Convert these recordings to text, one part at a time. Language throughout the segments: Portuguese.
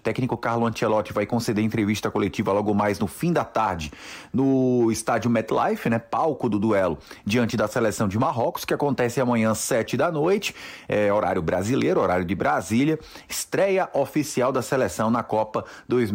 técnico Carlo Ancelotti vai conceder entrevista coletiva logo mais no fim da tarde no estádio MetLife, né, palco do duelo diante da seleção de Marrocos, que acontece amanhã às 7 da noite, horário brasileiro, horário de Brasília, estreia oficial da seleção na Copa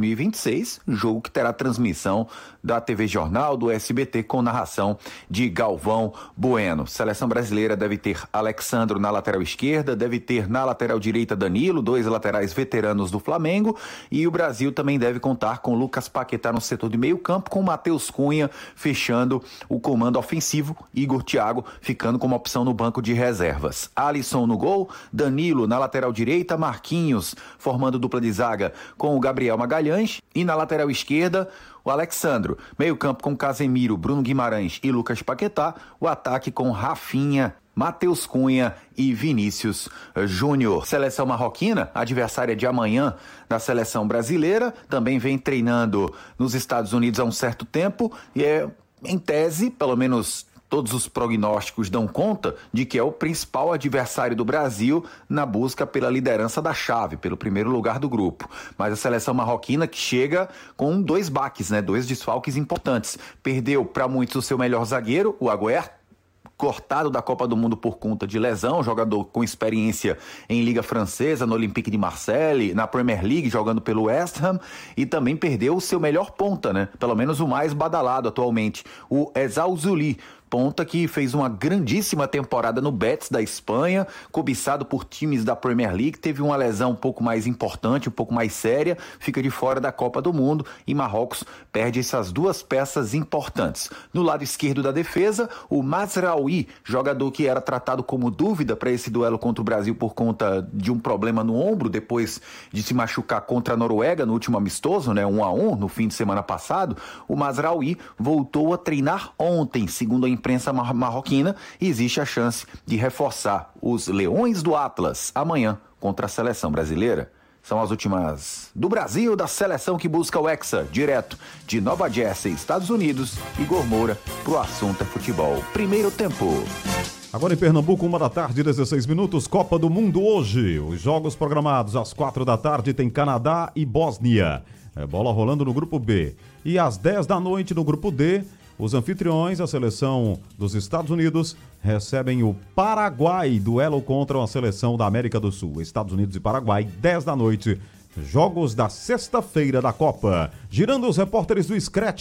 2026, jogo que terá transmissão da TV Jornal, do SBT, com narração de Galvão Bueno. Seleção brasileira deve ter Alexandro na lateral esquerda, deve ter na lateral direita Danilo, 2 laterais veteranos do Flamengo, e o Brasil também deve contar com Lucas Paquetá no setor de meio campo, com Matheus Cunha fechando o comando ofensivo, Igor Thiago ficando como opção no banco de reservas. Alisson no gol, Danilo na lateral direita, Marquinhos formando dupla de zaga com o Gabriel Magalhães, e na lateral esquerda o Alexandro, meio campo com Casemiro, Bruno Guimarães e Lucas Paquetá, o ataque com Rafinha, Matheus Cunha e Vinícius Júnior. Seleção marroquina, adversária de amanhã da seleção brasileira, também vem treinando nos Estados Unidos há um certo tempo e em tese, pelo menos todos os prognósticos dão conta de que é o principal adversário do Brasil na busca pela liderança da chave, pelo primeiro lugar do grupo. Mas a seleção marroquina que chega com 2 baques, 2 desfalques importantes. Perdeu para muitos o seu melhor zagueiro, o Agüer, cortado da Copa do Mundo por conta de lesão, jogador com experiência em Liga Francesa, no Olympique de Marseille, na Premier League, jogando pelo West Ham, e também perdeu o seu melhor ponta, pelo menos o mais badalado atualmente, o Ezauzuli, ponta que fez uma grandíssima temporada no Betis da Espanha, cobiçado por times da Premier League, teve uma lesão um pouco mais importante, um pouco mais séria, fica de fora da Copa do Mundo e Marrocos perde essas 2 peças importantes. No lado esquerdo da defesa, o Mazraoui, jogador que era tratado como dúvida para esse duelo contra o Brasil por conta de um problema no ombro, depois de se machucar contra a Noruega no último amistoso, 1-1, no fim de semana passado, o Mazraoui voltou a treinar ontem, segundo a imprensa marroquina, e existe a chance de reforçar os Leões do Atlas amanhã contra a seleção brasileira. São as últimas do Brasil, da seleção que busca o Hexa, direto de Nova Jersey, Estados Unidos. Igor Moura, pro Assunto é Futebol. Primeiro tempo. Agora em Pernambuco, 1h, 16 minutos, Copa do Mundo hoje. Os jogos programados às 4 da tarde tem Canadá e Bósnia. Bola rolando no grupo B. E às 10 da noite no grupo D, os anfitriões, a seleção dos Estados Unidos, recebem o Paraguai, duelo contra a seleção da América do Sul. Estados Unidos e Paraguai, 10 da noite, jogos da sexta-feira da Copa. Girando os repórteres do Scratch,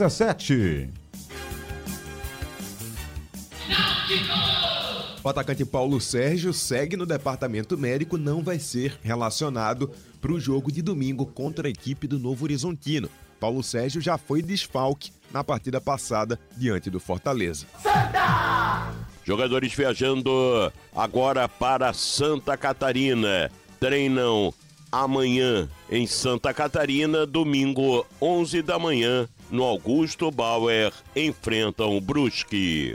1h17. O atacante Paulo Sérgio segue no departamento médico, não vai ser relacionado para o jogo de domingo contra a equipe do Novo Horizontino. Paulo Sérgio já foi desfalque na partida passada diante do Fortaleza. Jogadores viajando agora para Santa Catarina. Treinam amanhã em Santa Catarina, domingo 11 da manhã, no Augusto Bauer, enfrentam o Brusque.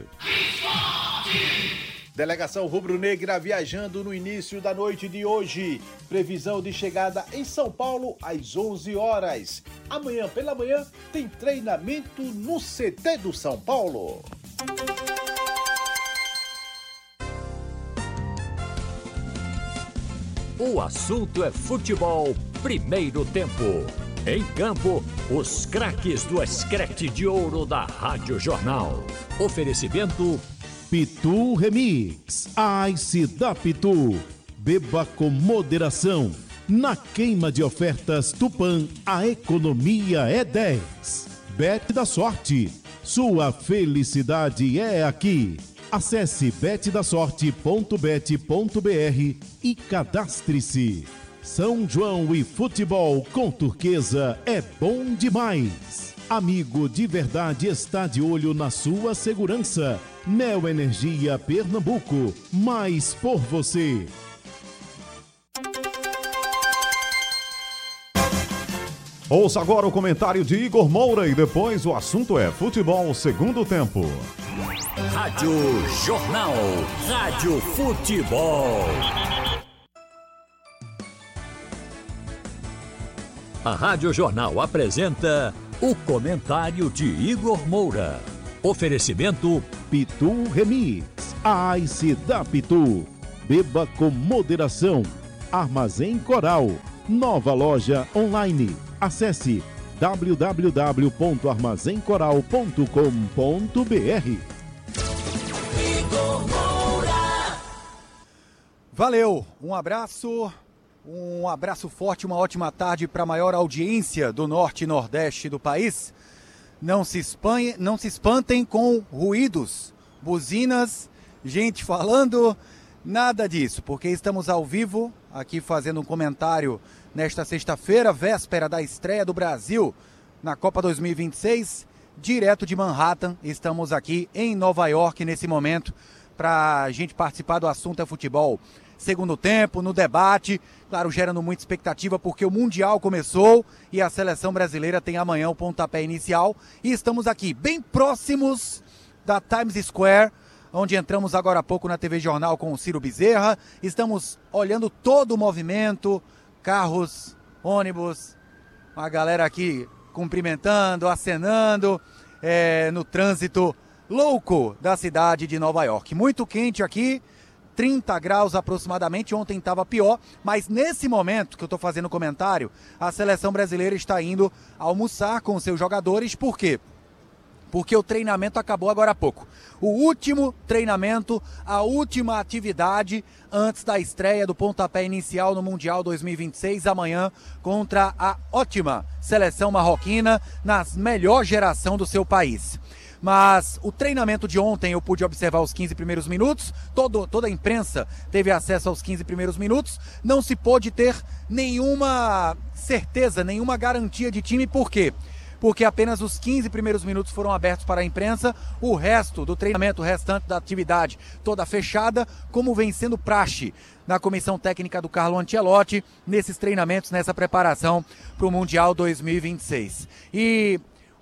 Delegação rubro-negra viajando no início da noite de hoje. Previsão de chegada em São Paulo às 11 horas. Amanhã pela manhã tem treinamento no CT do São Paulo. O assunto é futebol, primeiro tempo. Em campo, os craques do Scratch de Ouro da Rádio Jornal. Oferecimento Pitu Remix, Ice da Pitu. Beba com moderação. Na queima de ofertas Tupã, a economia é 10. Bet da Sorte, sua felicidade é aqui. Acesse betdasorte.bet.br e cadastre-se. São João e futebol com Turquesa é bom demais. Amigo de verdade está de olho na sua segurança. Neo Energia Pernambuco, mais por você. Ouça agora o comentário de Igor Moura e depois o assunto é futebol segundo tempo. Rádio Jornal, Rádio Futebol. A Rádio Jornal apresenta o comentário de Igor Moura. Oferecimento Pitu Remix, Ice da Pitu. Beba com moderação. Armazém Coral, Nova loja online. Acesse www.armazencoral.com.br. Valeu, um abraço forte, uma ótima tarde para a maior audiência do norte e nordeste do país. Não se espantem com ruídos, buzinas, gente falando, nada disso, porque estamos ao vivo aqui fazendo um comentário nesta sexta-feira, véspera da estreia do Brasil na Copa 2026, direto de Manhattan. Estamos aqui em Nova York nesse momento para a gente participar do assunto é futebol. Segundo tempo, no debate, claro, gerando muita expectativa porque o Mundial começou e a seleção brasileira tem amanhã o pontapé inicial. E estamos aqui bem próximos da Times Square, onde entramos agora há pouco na TV Jornal com o Ciro Bezerra. Estamos olhando todo o movimento, carros, ônibus, a galera aqui cumprimentando, acenando, no trânsito louco da cidade de Nova York. Muito quente aqui, 30 graus aproximadamente, ontem estava pior, mas nesse momento que eu estou fazendo o comentário, a seleção brasileira está indo almoçar com seus jogadores. Por quê? Porque o treinamento acabou agora há pouco. O último treinamento, a última atividade antes da estreia do pontapé inicial no Mundial 2026, amanhã, contra a ótima seleção marroquina, nas melhor geração do seu país. Mas o treinamento de ontem eu pude observar os 15 primeiros minutos, toda a imprensa teve acesso aos 15 primeiros minutos, não se pôde ter nenhuma certeza, nenhuma garantia de time, por quê? Porque apenas os 15 primeiros minutos foram abertos para a imprensa, o resto do treinamento, o restante da atividade toda fechada, como vem sendo praxe na comissão técnica do Carlo Ancelotti, nesses treinamentos, nessa preparação para o Mundial 2026. E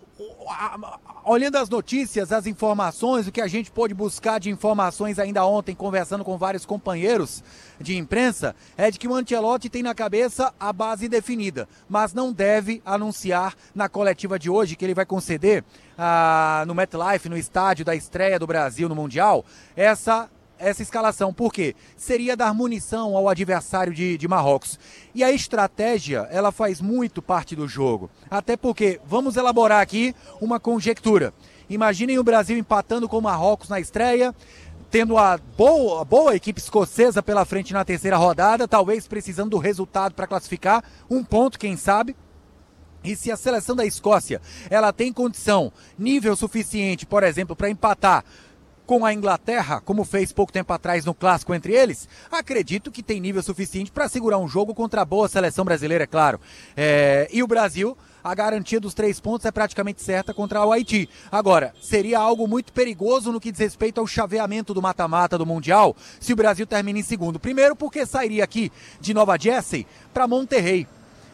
olhando as notícias, as informações, o que a gente pôde buscar de informações ainda ontem, conversando com vários companheiros de imprensa, é de que o Ancelotti tem na cabeça a base definida, mas não deve anunciar na coletiva de hoje que ele vai conceder no MetLife, no estádio da estreia do Brasil no Mundial, essa escalação. Por quê? Seria dar munição ao adversário de Marrocos. E a estratégia, ela faz muito parte do jogo. Até porque, vamos elaborar aqui uma conjectura. Imaginem o Brasil empatando com o Marrocos na estreia, tendo a boa equipe escocesa pela frente na terceira rodada, talvez precisando do resultado para classificar, um ponto, quem sabe. E se a seleção da Escócia, ela tem condição, nível suficiente, por exemplo, para empatar com a Inglaterra, como fez pouco tempo atrás no clássico entre eles, acredito que tem nível suficiente para segurar um jogo contra a boa seleção brasileira, é claro. E o Brasil, a garantia dos 3 pontos é praticamente certa contra o Haiti. Agora, seria algo muito perigoso no que diz respeito ao chaveamento do mata-mata do Mundial, se o Brasil termina em segundo. Primeiro porque sairia aqui de Nova Jersey para Monterrey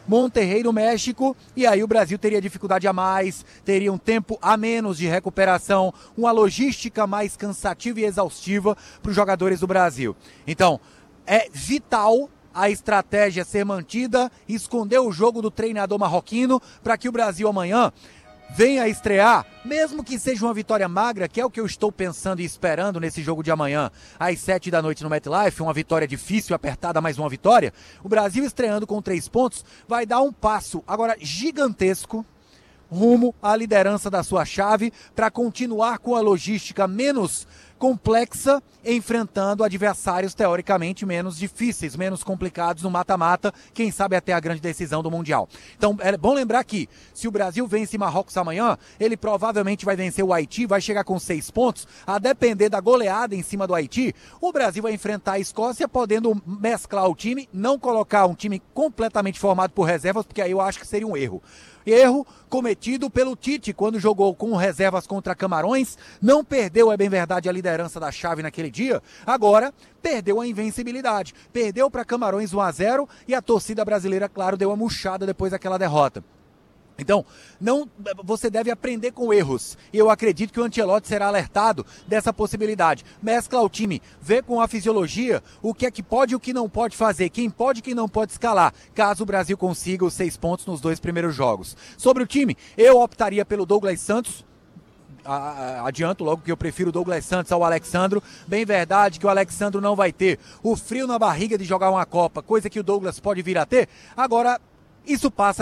no México, e aí o Brasil teria dificuldade a mais, teria um tempo a menos de recuperação, uma logística mais cansativa e exaustiva para os jogadores do Brasil. Então, é vital a estratégia ser mantida, esconder o jogo do treinador marroquino para que o Brasil amanhã venha estrear, mesmo que seja uma vitória magra, que é o que eu estou pensando e esperando nesse jogo de amanhã, às 7 da noite no MetLife, uma vitória difícil, apertada, mas uma vitória. O Brasil estreando com 3 pontos vai dar um passo, agora gigantesco, rumo à liderança da sua chave, para continuar com a logística menos complexa, enfrentando adversários teoricamente menos difíceis, menos complicados no mata-mata, quem sabe até a grande decisão do Mundial. Então é bom lembrar que se o Brasil vence Marrocos amanhã, ele provavelmente vai vencer o Haiti, vai chegar com 6 pontos, a depender da goleada em cima do Haiti, o Brasil vai enfrentar a Escócia podendo mesclar o time, não colocar um time completamente formado por reservas, porque aí eu acho que seria um erro. Erro cometido pelo Tite quando jogou com reservas contra Camarões, não perdeu, é bem verdade, a liderança da chave naquele dia, agora perdeu a invencibilidade, perdeu para Camarões 1-0 e a torcida brasileira, claro, deu uma murchada depois daquela derrota. Então, você deve aprender com erros. E eu acredito que o Ancelotti será alertado dessa possibilidade. Mescla o time, vê com a fisiologia o que é que pode e o que não pode fazer, quem pode e quem não pode escalar, caso o Brasil consiga os 6 pontos nos 2 primeiros jogos. Sobre o time, eu optaria pelo Douglas Santos, adianto logo que eu prefiro o Douglas Santos ao Alexandro. Bem verdade que o Alexandro não vai ter o frio na barriga de jogar uma Copa, coisa que o Douglas pode vir a ter. Agora, isso passa